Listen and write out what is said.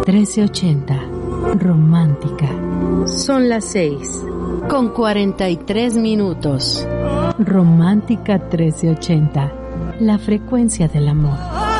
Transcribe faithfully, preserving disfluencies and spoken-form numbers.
trece ochenta, romántica. Son las seis, con cuarenta y tres minutos. Romántica trece ochenta, la frecuencia del amor.